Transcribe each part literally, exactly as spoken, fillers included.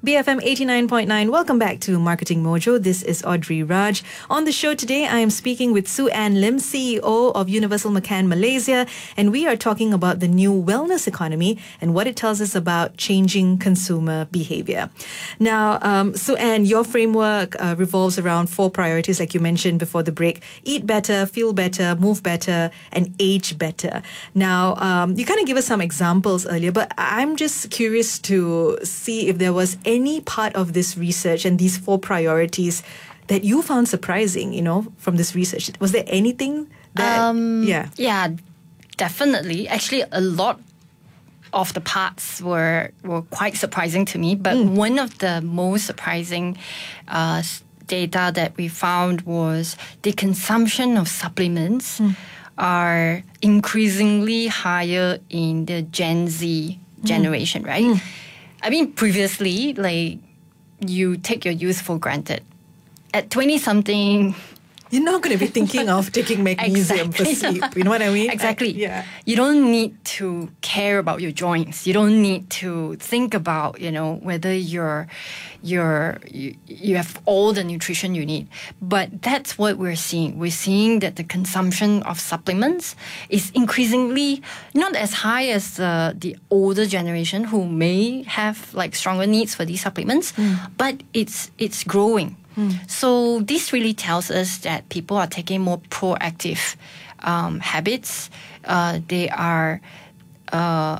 B F M eighty-nine point nine. Welcome back to Marketing Mojo. This is Audrey Raj. On the show today, I am speaking with Sue Ann Lim, C E O of Universal McCann Malaysia, and we are talking about the new wellness economy and what it tells us about changing consumer behavior. Now, um, Sue Ann, your framework uh, revolves around four priorities, like you mentioned before the break: eat better, feel better, move better, and age better. Now, um, you kind of give us some examples earlier, but I'm just curious to see if there was any any part of this research and these four priorities that you found surprising, you know, from this research. Was there anything that, um, yeah. Yeah, definitely. Actually, a lot of the parts were, were quite surprising to me, but mm. one of the most surprising uh, data that we found was the consumption of supplements mm. are increasingly higher in the Gen Z generation, mm. right? Mm. I mean, previously, like, you take your youth for granted. At twenty-something... You're not going to be thinking of taking magnesium exactly. for sleep. You know what I mean? Exactly. I, yeah. You don't need to care about your joints. You don't need to think about, you know, whether you're, you're, you, you have all the nutrition you need. But that's what we're seeing. We're seeing that the consumption of supplements is increasingly not as high as uh, the older generation who may have like stronger needs for these supplements, mm. but it's it's growing. Mm. So this really tells us that people are taking more proactive um, habits. Uh, they are, uh,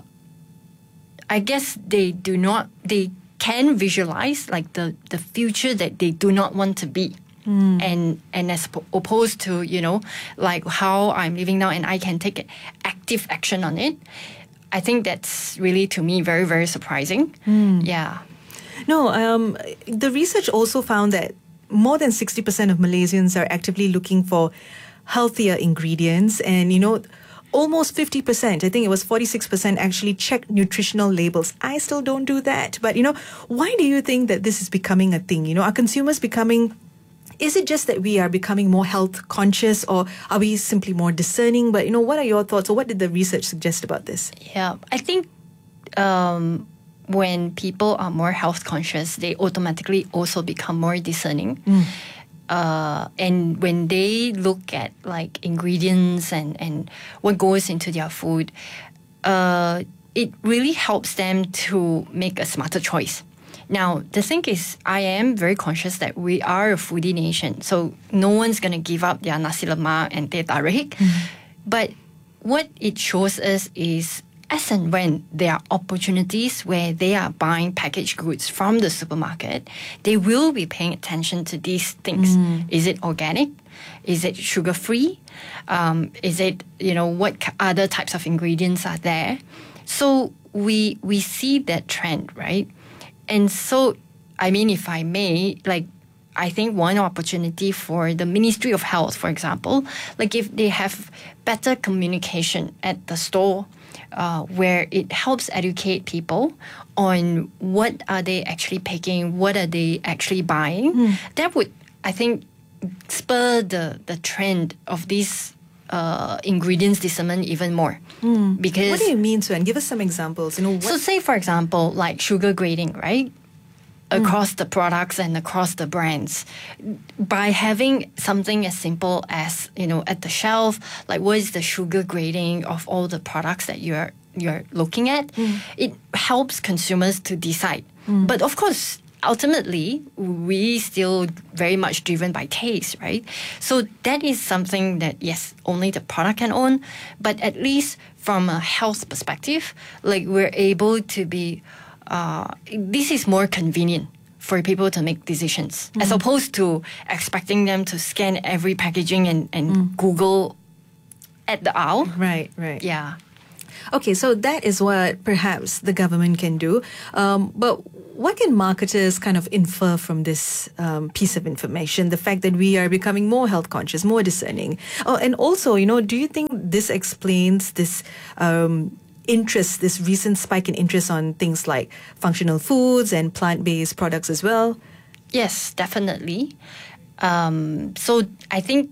I guess they do not, they can visualize like the, the future that they do not want to be. Mm. And and as opposed to, you know, like how I'm living now and I can take active action on it. I think that's really, to me, very, very surprising. Mm. Yeah. No, um, the research also found that more than sixty percent of Malaysians are actively looking for healthier ingredients. And, you know, almost fifty percent, I think it was forty-six percent, actually check nutritional labels. I still don't do that. But, you know, why do you think that this is becoming a thing? You know, are consumers becoming... Is it just that we are becoming more health conscious, or are we simply more discerning? But, you know, what are your thoughts, or what did the research suggest about this? Yeah, I think... Um when people are more health conscious, they automatically also become more discerning. Mm. Uh, and when they look at like ingredients and, and what goes into their food, uh, it really helps them to make a smarter choice. Now, the thing is, I am very conscious that we are a foodie nation, so no one's going to give up their nasi lemak and teh tarik. Mm. But what it shows us is as and when there are opportunities where they are buying packaged goods from the supermarket, they will be paying attention to these things. Mm. Is it organic? Is it sugar-free? Um, is it, you know, what other types of ingredients are there? So we we see that trend, right? And so, I mean, if I may, like, I think one opportunity for the Ministry of Health, for example, like if they have better communication at the store, Uh, where it helps educate people on what are they actually picking, what are they actually buying. Mm. That would, I think, spur the, the trend of these uh, ingredients discernment even more. Mm. Because what do you mean, Suen? Give us some examples. You know, what? So say, for example, like sugar grading, right? Across mm. the products and across the brands, by having something as simple as, you know, at the shelf, like what is the sugar grading of all the products that you're you're looking at, mm. it helps consumers to decide. Mm. But of course, ultimately, we still very much driven by taste, right? So that is something that, yes, only the product can own, but at least from a health perspective, like we're able to be Uh, this is more convenient for people to make decisions, mm. as opposed to expecting them to scan every packaging and, and mm. Google at the aisle. Right, right. Yeah. Okay, so that is what perhaps the government can do. Um, but what can marketers kind of infer from this um, piece of information? The fact that we are becoming more health conscious, more discerning. Oh, and also, you know, do you think this explains this Um, interest, this recent spike in interest on things like functional foods and plant-based products as well? Yes, definitely. Um, so I think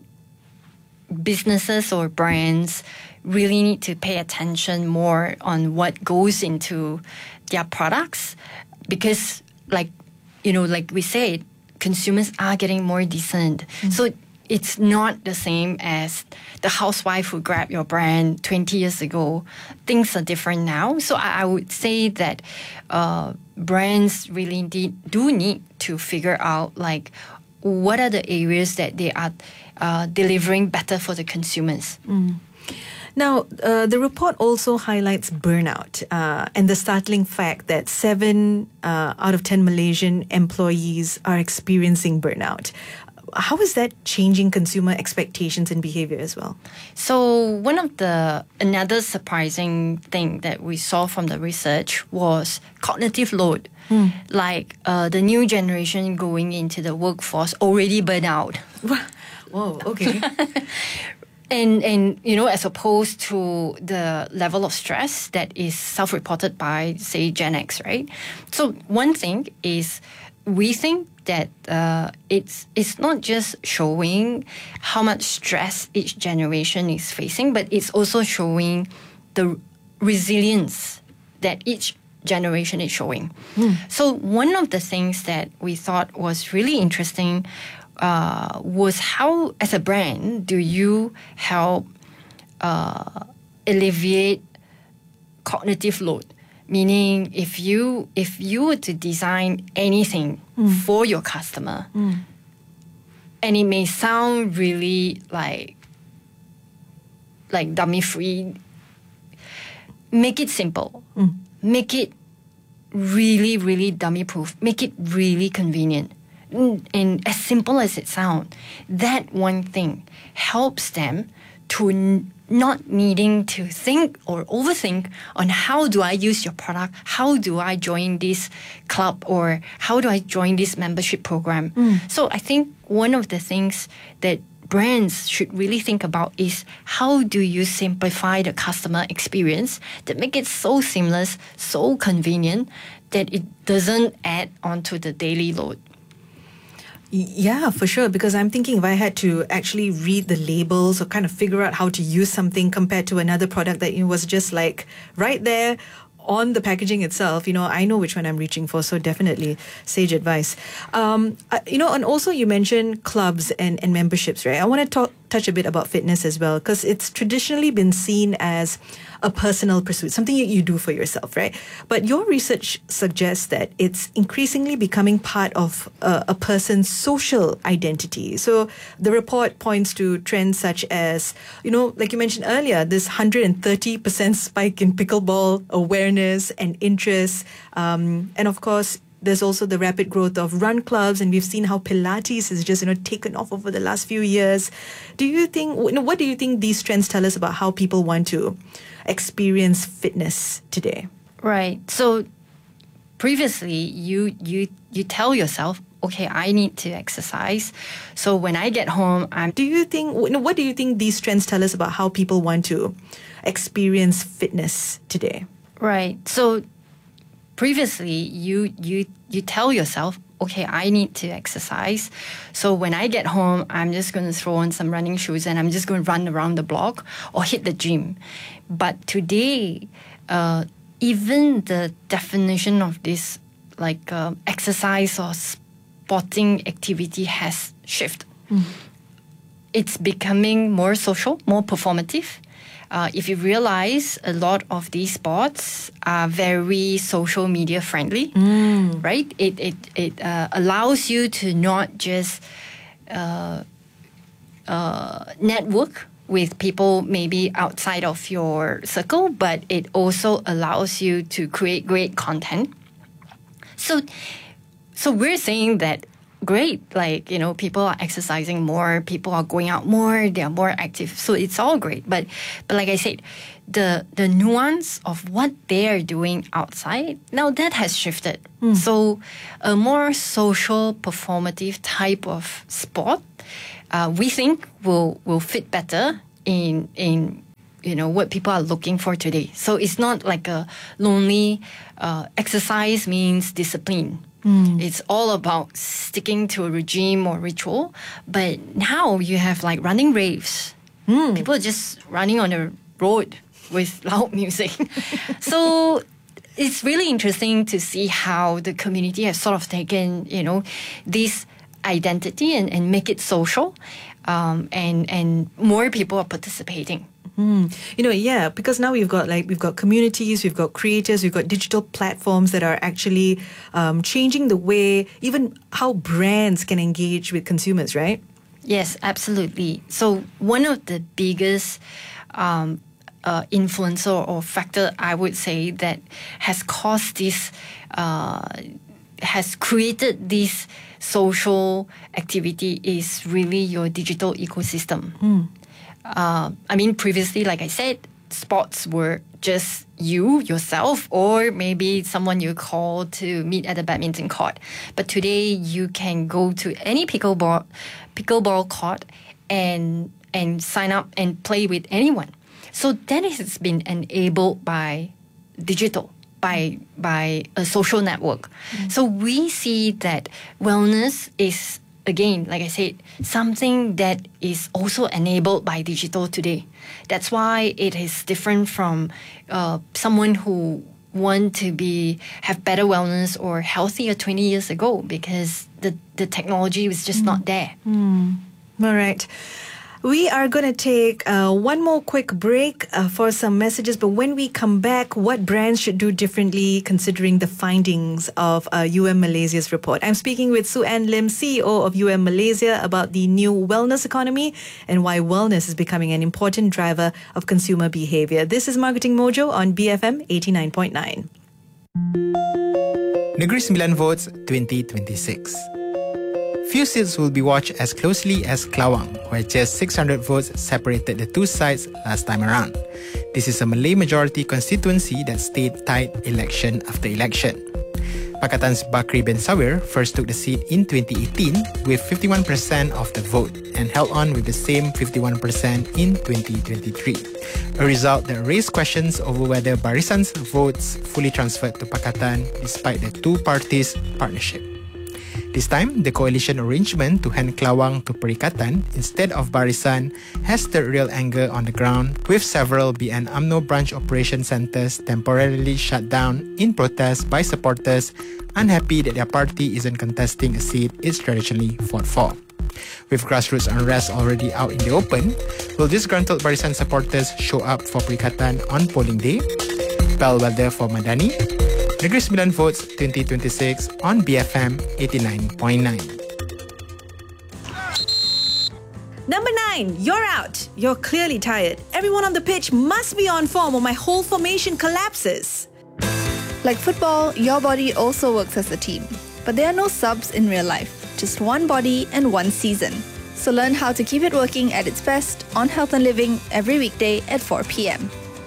businesses or brands really need to pay attention more on what goes into their products, because like, you know, like we said, consumers are getting more decent. Mm-hmm. So it's not the same as the housewife who grabbed your brand twenty years ago. Things are different now. So I, I would say that uh, brands really need, do need to figure out, like, what are the areas that they are uh, delivering better for the consumers. Mm. Now, uh, the report also highlights burnout uh, and the startling fact that seven uh, out of ten Malaysian employees are experiencing burnout. How is that changing consumer expectations and behavior as well? So one of the, another surprising thing that we saw from the research was cognitive load. Hmm. Like uh, the new generation going into the workforce already burn out. Whoa, okay. And, and, you know, as opposed to the level of stress that is self-reported by, say, Gen X, right? So one thing is we think that uh, it's it's not just showing how much stress each generation is facing, but it's also showing the resilience that each generation is showing. Mm. So one of the things that we thought was really interesting uh, was how, as a brand, do you help uh, alleviate cognitive load? Meaning, if you if you were to design anything mm. for your customer, mm. and it may sound really like like dummy free, make it simple, mm. make it really really dummy proof, make it really convenient, and as simple as it sounds, that one thing helps them to n- not needing to think or overthink on how do I use your product, how do I join this club, or how do I join this membership program. Mm. So I think one of the things that brands should really think about is how do you simplify the customer experience that make it so seamless, so convenient, that it doesn't add onto the daily load. Yeah, for sure. Because I'm thinking if I had to actually read the labels or kind of figure out how to use something compared to another product that it was just like right there on the packaging itself, you know, I know which one I'm reaching for. So definitely sage advice. Um, uh, you know, and also you mentioned clubs and, and memberships, right? I want to talk, touch a bit about fitness as well, because it's traditionally been seen as a personal pursuit, something you, you do for yourself, right? But your research suggests that it's increasingly becoming part of a, a person's social identity. So the report points to trends such as, you know, like you mentioned earlier, this one hundred thirty percent spike in pickleball awareness and interest. Um, and of course, there's also the rapid growth of run clubs, and we've seen how Pilates has just, you know, taken off over the last few years. Do you think, you know, what do you think these trends tell us about how people want to experience fitness today? Right. So previously, you you you tell yourself, okay, I need to exercise. So when I get home, I'm. Do you think, you know, what do you think these trends tell us about how people want to experience fitness today? Right. So previously, you you you tell yourself, okay, I need to exercise. So when I get home, I'm just going to throw on some running shoes and I'm just going to run around the block or hit the gym. But today, uh, even the definition of this, like uh, exercise or sporting activity, has shifted. Mm. It's becoming more social, more performative. Uh, if you realize, a lot of these sports are very social media friendly, mm. right? It it it uh, allows you to not just uh, uh, network with people maybe outside of your circle, but it also allows you to create great content. So, so we're saying that. Great, like, you know, people are exercising more, people are going out more, they are more active. So it's all great. But but like I said, the the nuance of what they are doing outside, now that has shifted. Mm. So a more social, performative type of sport, uh, we think will will fit better in in you know what people are looking for today. So it's not like a lonely uh, exercise means discipline. Mm. It's all about sticking to a regime or ritual. But now you have like running raves. Mm. People are just running on the road with loud music. So it's really interesting to see how the community has sort of taken, you know, this identity and, and make it social, um, and and more people are participating. Mm. You know, yeah, because now we've got like we've got communities, we've got creators, we've got digital platforms that are actually um, changing the way, even how brands can engage with consumers, right? Yes, absolutely. So one of the biggest um, uh, influencer or factor, I would say, that has caused this, uh, has created this social activity is really your digital ecosystem. Mm. Uh, I mean, previously, like I said, sports were just you, yourself, or maybe someone you call to meet at a badminton court. But today, you can go to any pickleball, pickleball court and and sign up and play with anyone. So that has been enabled by digital, by by a social network. Mm-hmm. So we see that wellness is, again, like I said, something that is also enabled by digital today. That's why it is different from uh, someone who want to be have better wellness or healthier twenty years ago, because the, the technology was just mm. not there. Mm. All right. We are going to take uh, one more quick break uh, for some messages. But when we come back, what brands should do differently considering the findings of uh, U M Malaysia's report? I'm speaking with Sue Ann Lim, C E O of U M Malaysia, about the new wellness economy and why wellness is becoming an important driver of consumer behavior. This is Marketing Mojo on B F M eighty-nine point nine. Negeri Sembilan Votes twenty twenty-six. Few seats will be watched as closely as Kelawang, where just six hundred votes separated the two sides last time around. This is a Malay majority constituency that stayed tight election after election. Pakatan's Bakri bin Sawir first took the seat in twenty eighteen with fifty-one percent of the vote and held on with the same fifty-one percent in twenty twenty-three. A result that raised questions over whether Barisan's votes fully transferred to Pakatan despite the two parties' partnership. This time, the coalition arrangement to hand Kelawang to Perikatan instead of Barisan has stirred real anger on the ground, with several B N UMNO branch operation centres temporarily shut down in protest by supporters unhappy that their party isn't contesting a seat it's traditionally fought for. With grassroots unrest already out in the open, will disgruntled Barisan supporters show up for Perikatan on polling day? Bellwether for Madani. Negeri Sembilan Votes twenty twenty-six on B F M eighty-nine point nine. Number nine, you're out. You're clearly tired. Everyone on the pitch must be on form or my whole formation collapses. Like football, your body also works as a team. But there are no subs in real life. Just one body and one season. So learn how to keep it working at its best on Health and Living every weekday at four p.m.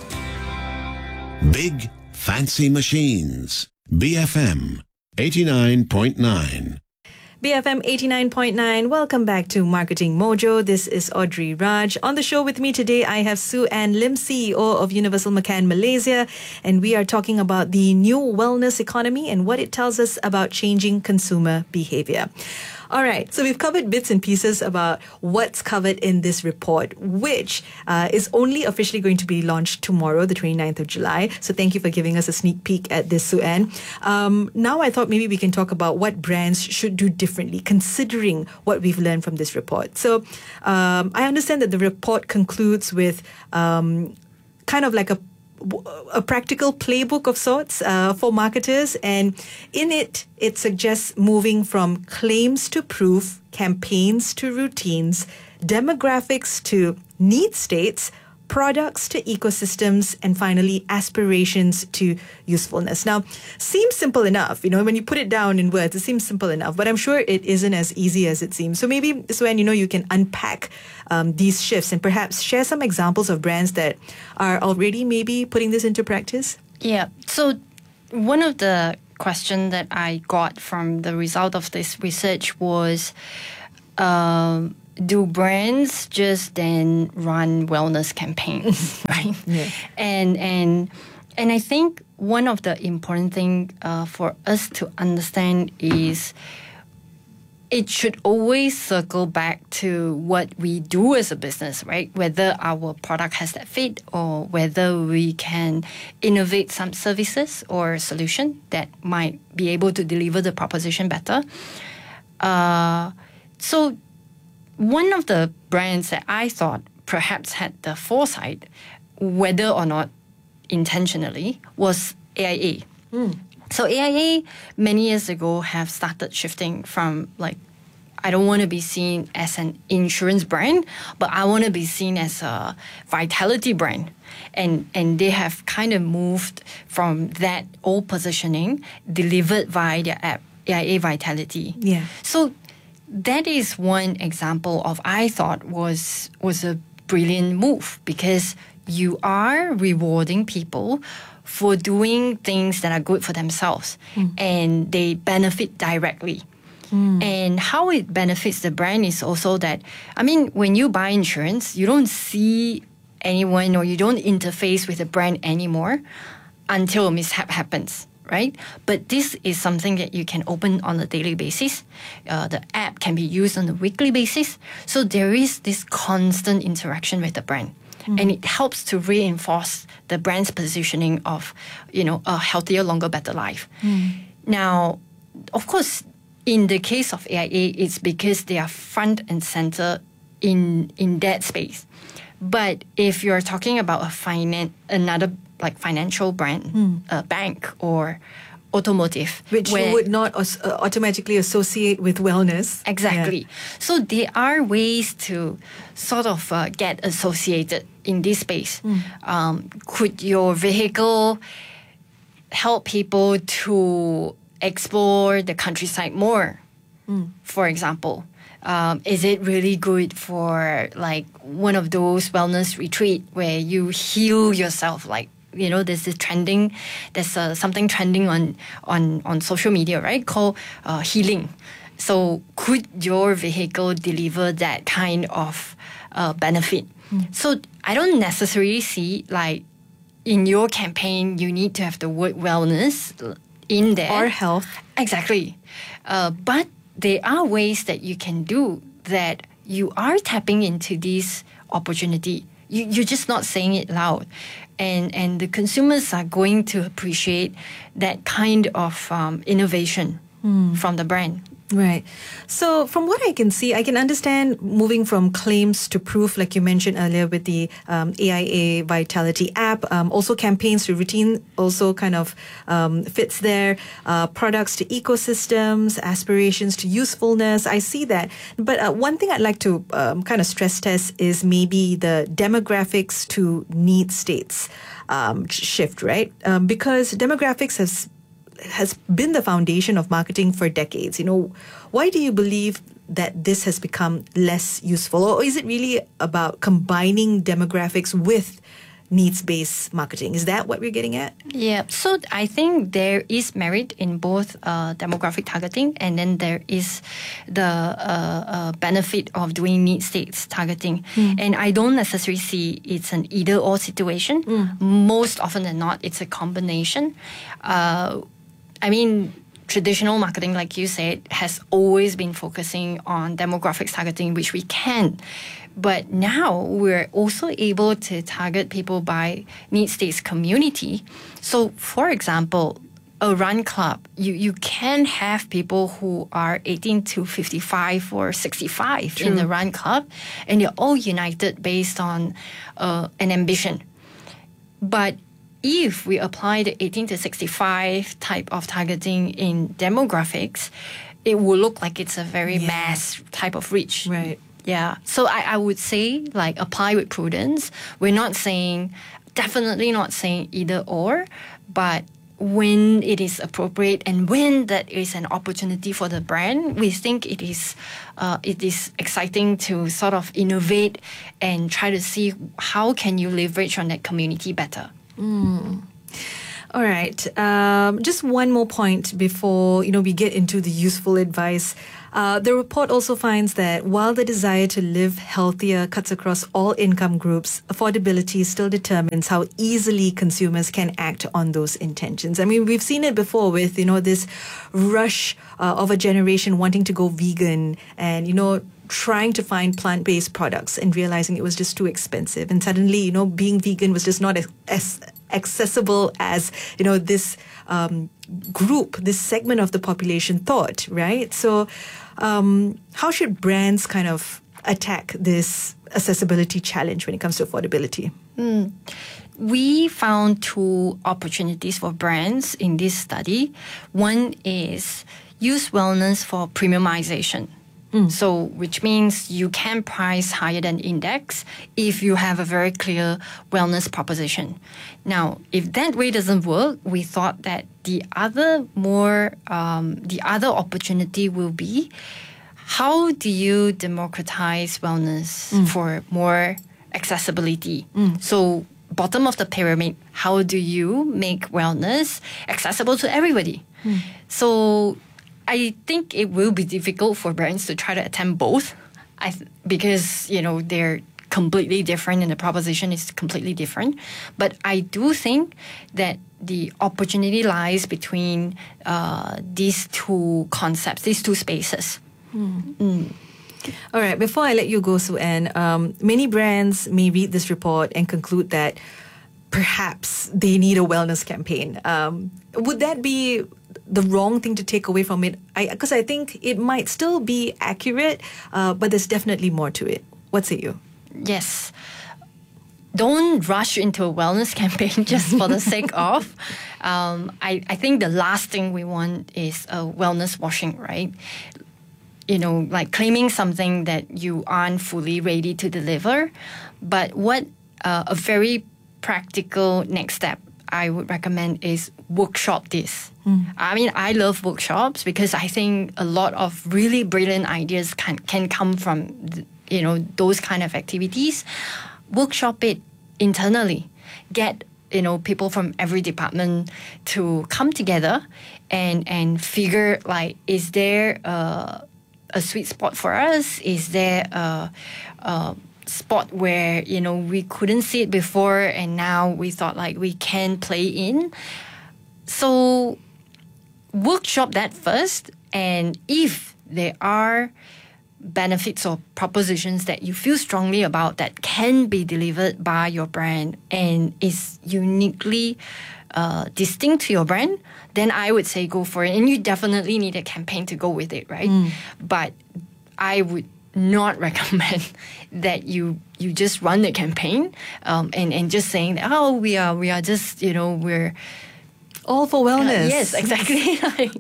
Big Fancy Machines. B F M eighty-nine point nine. B F M eighty-nine point nine. Welcome back to Marketing Mojo. This is Audrey Raj. On the show with me today, I have Sue Ann Lim, C E O of Universal McCann Malaysia, and we are talking about the new wellness economy and what it tells us about changing consumer behavior. All right, so we've covered bits and pieces about what's covered in this report, which uh, is only officially going to be launched tomorrow, the twenty-ninth of July. So thank you for giving us a sneak peek at this, Sue Ann. Um, now I thought maybe we can talk about what brands should do differently, considering what we've learned from this report. So um, I understand that the report concludes with um, kind of like a a practical playbook of sorts uh, for marketers, and in it, it suggests moving from claims to proof, campaigns to routines, demographics to need states, products to ecosystems, and finally aspirations to usefulness. Now, seems simple enough, you know, when you put it down in words, it seems simple enough, but I'm sure it isn't as easy as it seems. So maybe, Suen, you know, you can unpack um, these shifts and perhaps share some examples of brands that are already maybe putting this into practice. Yeah. So one of the questions that I got from the result of this research was, um, do brands just then run wellness campaigns, right? Yeah. And and and I think one of the important thing uh, for us to understand is it should always circle back to what we do as a business, right? Whether our product has that fit or whether we can innovate some services or solution that might be able to deliver the proposition better. Uh, so one of the brands that I thought perhaps had the foresight, whether or not intentionally, was A I A. Mm. So A I A, many years ago, have started shifting from like, I don't want to be seen as an insurance brand, but I want to be seen as a vitality brand. And and they have kind of moved from that old positioning delivered via their app, A I A Vitality. Yeah. So that is one example of, I thought, was was a brilliant move, because you are rewarding people for doing things that are good for themselves, mm. and they benefit directly. Mm. And how it benefits the brand is also that, I mean, when you buy insurance, you don't see anyone or you don't interface with the brand anymore until a mishap happens, right? But this is something that you can open on a daily basis. Uh, the app can be used on a weekly basis. So there is this constant interaction with the brand. Mm. And it helps to reinforce the brand's positioning of, you know, a healthier, longer, better life. Mm. Now, of course, in the case of A I A, it's because they are front and center in in that space. But if you're talking about a finan- another like financial brand, mm. a bank or automotive, which you would not os- uh, automatically associate with wellness. Exactly. Yeah. So there are ways to sort of uh, get associated in this space. Mm. Um, could your vehicle help people to explore the countryside more, mm. for example? Um, is it really good for like one of those wellness retreat where you heal yourself? Like, you know, there's this trending, there's uh, something trending on, on, on social media, right? Called uh, healing. So could your vehicle deliver that kind of uh, benefit? Mm. So I don't necessarily see like in your campaign, you need to have the word wellness in there. Or health. Exactly. Uh, but there are ways that you can do that you are tapping into this opportunity. You, you're just not saying it loud. And and the consumers are going to appreciate that kind of um, innovation mm. from the brand. Right. So from what I can see, I can understand moving from claims to proof, like you mentioned earlier with the um, A I A Vitality app. Um, also campaigns to routine also kind of um, fits there. Uh, products to ecosystems, aspirations to usefulness. I see that. But uh, one thing I'd like to um, kind of stress test is maybe the demographics to need states um, shift, right? Um, because demographics has has been the foundation of marketing for decades. You know, why do you believe that this has become less useful? Or is it really about combining demographics with needs-based marketing? Is that what we're getting at? Yeah, so I think there is merit in both uh, demographic targeting, and then there is the uh, uh, benefit of doing need states targeting. Mm. And I don't necessarily see it's an either-or situation. Mm. Most often than not, it's a combination. Uh, I mean, traditional marketing, like you said, has always been focusing on demographics targeting, which we can. But now we're also able to target people by need states community. So, for example, a run club, you, you can have people who are eighteen to fifty-five or sixty-five True. In the run club, and they're all united based on uh, an ambition. But if we apply the eighteen to sixty-five type of targeting in demographics, it will look like it's a very yeah. mass type of reach. Right. Yeah. So I, I would say, like, apply with prudence. We're not saying, definitely not saying either or, but when it is appropriate and when that is an opportunity for the brand, we think it is uh, it is exciting to sort of innovate and try to see how can you leverage on that community better. Mm. All right. Um, just one more point before you know we get into the useful advice. Uh, the report also finds that while the desire to live healthier cuts across all income groups, affordability still determines how easily consumers can act on those intentions. I mean, we've seen it before with, you know, this rush uh, of a generation wanting to go vegan and, you know, trying to find plant-based products and realizing it was just too expensive. And suddenly, you know, being vegan was just not as, as accessible as, you know, this um, group, this segment of the population thought, right? So um, how should brands kind of attack this accessibility challenge when it comes to affordability? Mm. We found two opportunities for brands in this study. One is use wellness for premiumization. Mm. So, which means you can price higher than index if you have a very clear wellness proposition. Now, if that way doesn't work, we thought that the other more, um, the other opportunity will be, how do you democratize wellness mm. for more accessibility? Mm. So, bottom of the pyramid, how do you make wellness accessible to everybody? Mm. So, I think it will be difficult for brands to try to attempt both, I th- because, you know, they're completely different and the proposition is completely different. But I do think that the opportunity lies between uh, these two concepts, these two spaces. Mm. Mm. All right, before I let you go, Sue Ann, um, many brands may read this report and conclude that perhaps they need a wellness campaign. Um, would that be the wrong thing to take away from it? Because I, I think it might still be accurate, uh, but there's definitely more to it. What say you? Yes. Don't rush into a wellness campaign just for the sake of. Um, I, I think the last thing we want is a wellness washing, right? You know, like claiming something that you aren't fully ready to deliver. But what uh, a very practical next step I would recommend is workshop this. Mm. I mean, I love workshops because I think a lot of really brilliant ideas can, can come from, you know, those kind of activities. Workshop it internally. Get, you know, people from every department to come together and, and figure, like, is there a, a sweet spot for us? Is there a, a spot where, you know, we couldn't see it before and now we thought like we can play in? So workshop that first, and if there are benefits or propositions that you feel strongly about that can be delivered by your brand and is uniquely uh, distinct to your brand, then I would say go for it. And you definitely need a campaign to go with it, right? Mm. But I would not recommend that you you just run the campaign um, and and just saying that, oh, we are we are just, you know, we're all for wellness. Uh, yes, exactly.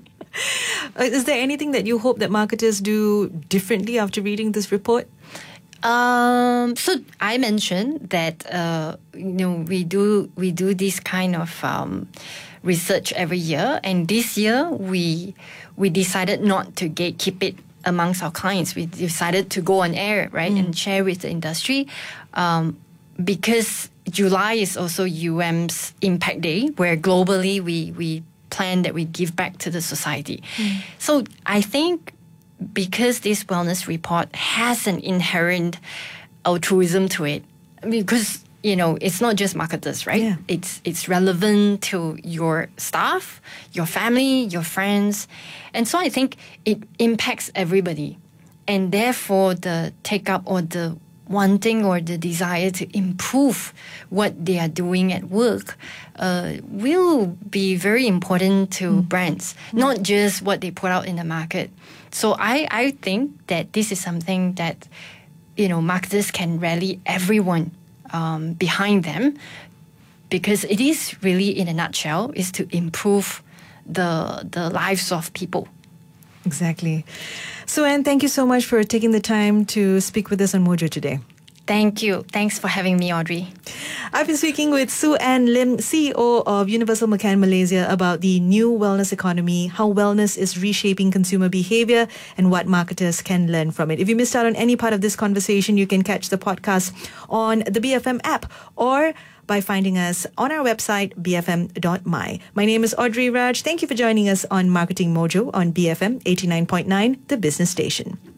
Is there anything that you hope that marketers do differently after reading this report? Um, so I mentioned that uh, you know we do we do this kind of um, research every year, and this year we we decided not to gatekeep it amongst our clients. We decided to go on air, right, mm. and share with the industry, um, because July is also U M's Impact Day, where globally we we plan that we give back to the society. Mm. So I think because this wellness report has an inherent altruism to it, because, you know, it's not just marketers, right? Yeah. It's it's relevant to your staff, your family, your friends. And so I think it impacts everybody. And therefore, the take-up or the wanting or the desire to improve what they are doing at work uh, will be very important to mm. brands, not just what they put out in the market. So I, I think that this is something that, you know, marketers can rally everyone um, behind them, because it is really, in a nutshell, is to improve the the lives of people. Exactly. Sue Ann, thank you so much for taking the time to speak with us on Mojo today. Thank you. Thanks for having me, Audrey. I've been speaking with Sue Ann Lim, C E O of Universal McCann Malaysia, about the new wellness economy, how wellness is reshaping consumer behavior, and what marketers can learn from it. If you missed out on any part of this conversation, you can catch the podcast on the B F M app or by finding us on our website, b f m dot m y. My name is Audrey Raj. Thank you for joining us on Marketing Mojo on B F M eighty-nine point nine, the business station.